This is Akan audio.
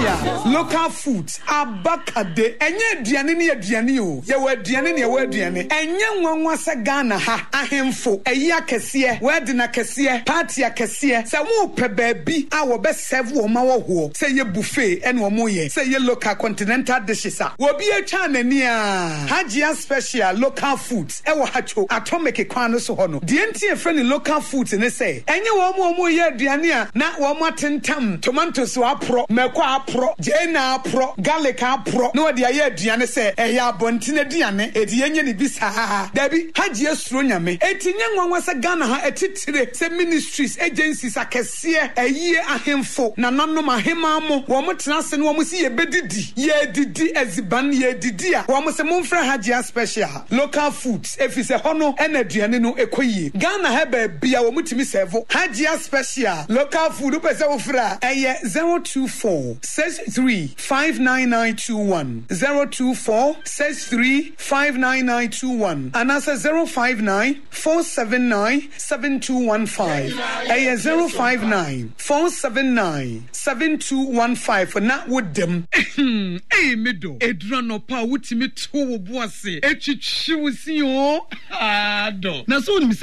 special local foods abakade enye aduane ne aduane o ye wa aduane ne ye wa aduane enye nwanwa se Ghana ha ahemfo eyi akese word na kese party akese se wo pe baabi a wo be serve wo ma wo ho se ye buffet ene wo mo ye se ye local continental dishes a wo bi atwa nani a Hajia special local foods e wo hacho atomic kwan no so ho no de entie fre ne local foods ne se enye wo mo ye aduane a na wo mo atentam tomatoes wa pro meko apro jena apro garlic apro no de aye aduane se eya abontine aduane edi enye ne bisa dabi Hajia suro nyame etinye nwanwa se Ghana ha etitire se ministries agencies akese aye ahemfo na nanom ahema mo wo mo tenase no wo mo si ye bedidi ye didi eziban ye didi a wo mo se momfra Hajia special local foods efise hono ena aduane no ekoyie Ghana ha ba bia wo mutimi serve Hajia special local food pese wo fra eye 024 63 59921 024 63 59921 and as 059 479 7215 eye 059 479 7215 na with them eh medo edra no pa wutimi to wo boase etwitwi wo si o ado na so